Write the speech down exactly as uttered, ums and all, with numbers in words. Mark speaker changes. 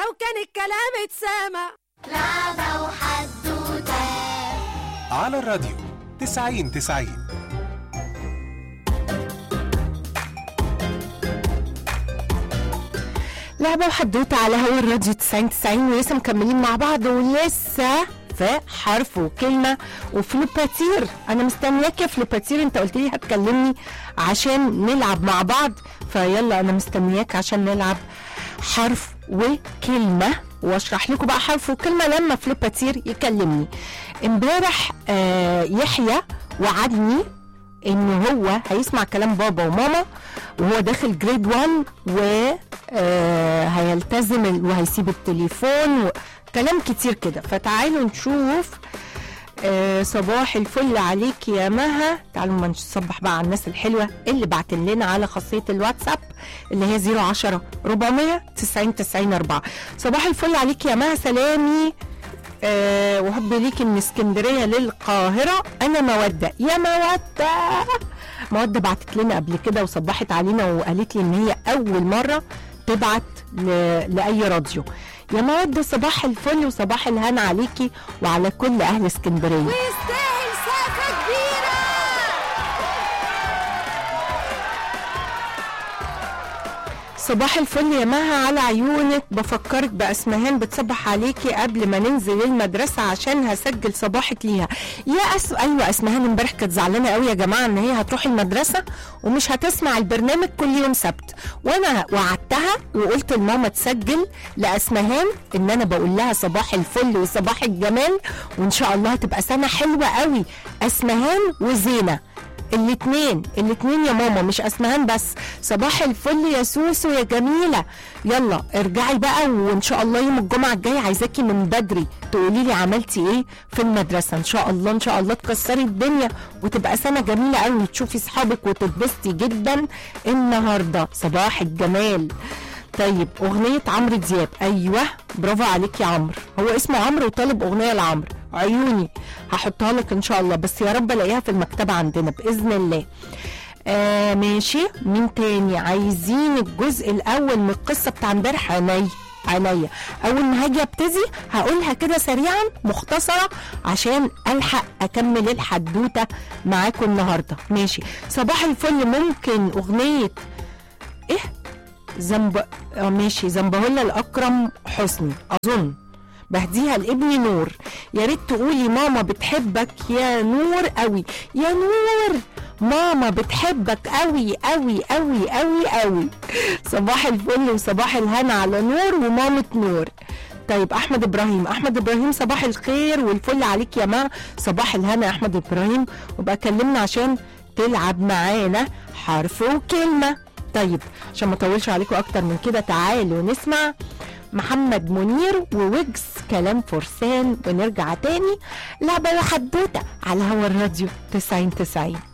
Speaker 1: لو كان الكلام اتسامع.
Speaker 2: لعبة وحدوتة
Speaker 3: على الراديو تسعين تسعين.
Speaker 4: لعبة وحدوتة على هوا الراديو تسعين تسعين، ولسه مكملين مع بعض، ولسه في حرف وكلمة وفلوباتير. أنا مستنياك يا فلوباتير، أنت قلت لي هتكلمني عشان نلعب مع بعض، فيلا أنا مستنياك عشان نلعب حرف وكلمة، واشرح لكم بقى حرف وكلمة لما فلوباتير يكلمني. امبارح آه يحيى وعدني انه هو هيسمع كلام بابا وماما وهو داخل جريد واحد، وهيلتزم وهيسيب التليفون وكلام كتير كده. فتعالوا نشوف. آه صباح الفل عليك يا مها. تعالوا ما نصبح بقى على الناس الحلوة اللي بعتن لنا على خاصية الواتساب اللي هي صفر عشرة أربعمية تسعين تسعين أربعة. صباح الفل عليك يا مها، سلامي أه وحب ليكي من اسكندريه للقاهره. انا موده يا موده. موده بعتت لنا قبل كده وصبحت علينا وقالت لي ان هي اول مره تبعت ل... لاي راديو. يا موده صباح الفل وصباح الهنا عليكي وعلى كل اهل اسكندريه.
Speaker 1: ويستاهل سقفه كبيره.
Speaker 4: صباح الفل يا مها على عيونك. بفكرك بأسمهان بتصبح عليكي قبل ما ننزل المدرسة عشان هسجل صباحك ليها. يا أس... أيوة أسمهان امبارح كانت زعلانة قوي يا جماعة ان هي هتروح المدرسة ومش هتسمع البرنامج كل يوم سبت، وانا وعدتها وقلت لماما تسجل لأسمهان ان انا بقول لها صباح الفل وصباح الجمال، وان شاء الله هتبقى سنة حلوة قوي. أسمهان وزينة الاتنين الاتنين يا ماما، مش اسمهان بس. صباح الفل يا سوسو يا جميلة. يلا ارجعي بقى، وان شاء الله يوم الجمعة الجاي عايزاكي من بدري تقولي لي عملتي ايه في المدرسة. ان شاء الله ان شاء الله تكسري الدنيا وتبقى سنة جميلة قوي، تشوفي صحابك وتتبسطي جدا النهاردة. صباح الجمال. طيب اغنية عمرو دياب. ايوه برافو عليك يا عمرو، هو اسمه عمرو وطالب اغنية لعمرو. عيوني هحطها لك ان شاء الله، بس يا رب الاقيها في المكتبة عندنا باذن الله. آه ماشي. مين تاني؟ عايزين الجزء الاول من القصة بتاع امبارح. عينيا عينيا. اول ما هاجي ابتدي هقولها كده سريعا مختصرة عشان الحق اكمل الحدوتة معاكم النهاردة. ماشي. صباح الفل. ممكن اغنية ايه زنب اه ماشي زنبهولة الأكرم حسني أظن، بهديها لابني نور. يا ريت تقولي ماما بتحبك يا نور قوي. يا نور ماما بتحبك قوي قوي قوي قوي قوي. صباح الفل وصباح الهنا على نور ومامة نور. طيب احمد ابراهيم. احمد ابراهيم صباح الخير والفل عليك يا ما. صباح الهنا يا احمد ابراهيم، وبقى كلمنا عشان تلعب معانا حرف وكلمة. طيب عشان ما اطولش عليكم اكتر من كده تعالوا نسمع محمد منير وويجز كلام فرسان ونرجع تاني. لعبة وحدوتة على هوا الراديو تسعين تسعين.